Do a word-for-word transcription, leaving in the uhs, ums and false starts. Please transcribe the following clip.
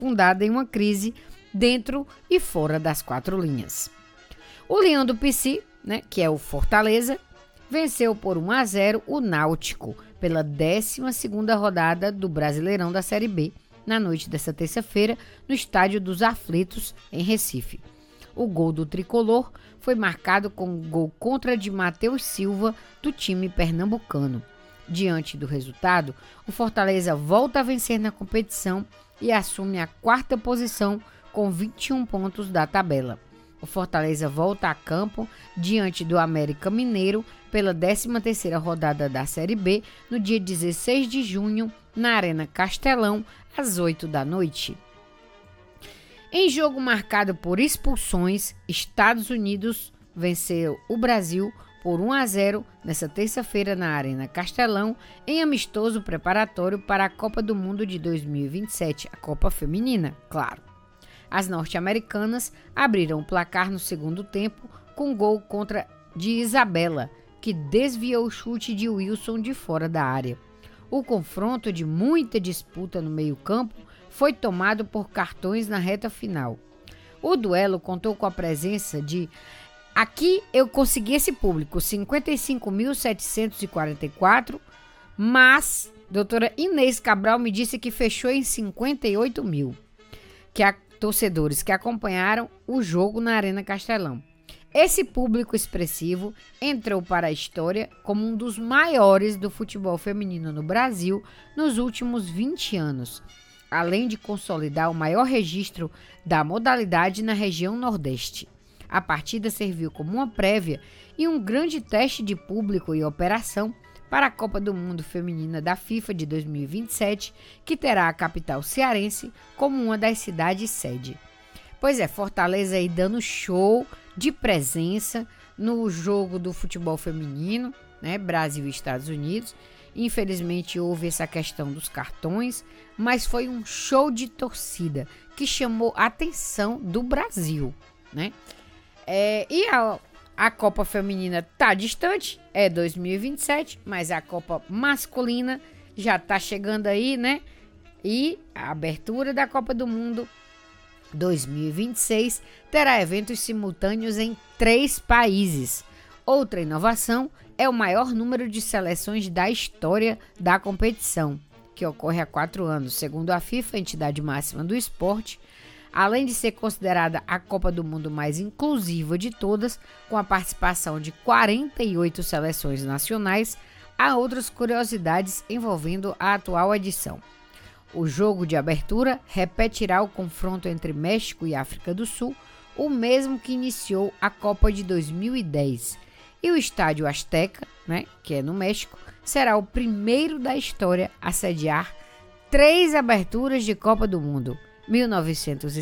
aprofundada em uma crise dentro e fora das quatro linhas. O Leão do Pici, né, que é o Fortaleza, venceu por um a zero o Náutico pela décima segunda rodada do Brasileirão da Série B, na noite desta terça-feira, no Estádio dos Aflitos, em Recife. O gol do tricolor foi marcado com um gol contra de Matheus Silva, do time pernambucano. Diante do resultado, o Fortaleza volta a vencer na competição e assume a quarta posição com vinte e um pontos da tabela. O Fortaleza volta a campo diante do América Mineiro pela décima terceira rodada da Série B no dia dezesseis de junho, na Arena Castelão, às oito da noite. Em jogo marcado por expulsões, Estados Unidos venceu o Brasil por um a zero nesta terça-feira na Arena Castelão, em amistoso preparatório para a Copa do Mundo de dois mil e vinte e sete, a Copa Feminina, claro. As norte-americanas abriram o placar no segundo tempo com gol contra de Isabela, que desviou o chute de Wilson de fora da área. O confronto, de muita disputa no meio-campo, foi tomado por cartões na reta final. O duelo contou com a presença de... Aqui eu consegui esse público, cinquenta e cinco mil setecentos e quarenta e quatro, mas doutora Inês Cabral me disse que fechou em cinquenta e oito mil, que a torcedores que acompanharam o jogo na Arena Castelão. Esse público expressivo entrou para a história como um dos maiores do futebol feminino no Brasil nos últimos vinte anos, além de consolidar o maior registro da modalidade na região Nordeste. A partida serviu como uma prévia e um grande teste de público e operação para a Copa do Mundo Feminina da FIFA de dois mil e vinte e sete, que terá a capital cearense como uma das cidades sede. Pois é, Fortaleza aí dando show de presença no jogo do futebol feminino, né, Brasil e Estados Unidos. Infelizmente houve essa questão dos cartões, mas foi um show de torcida que chamou a atenção do Brasil, né? É, e a, a Copa Feminina tá distante, é dois mil e vinte e sete, mas a Copa Masculina já tá chegando aí, né? E a abertura da Copa do Mundo dois mil e vinte e seis terá eventos simultâneos em três países. Outra inovação é o maior número de seleções da história da competição, que ocorre há quatro anos, segundo a FIFA, a entidade máxima do esporte. Além de ser considerada a Copa do Mundo mais inclusiva de todas, com a participação de quarenta e oito seleções nacionais, há outras curiosidades envolvendo a atual edição. O jogo de abertura repetirá o confronto entre México e África do Sul, o mesmo que iniciou a Copa de dois mil e dez. E o Estádio Azteca, né, que é no México, será o primeiro da história a sediar três aberturas de Copa do Mundo, mil novecentos e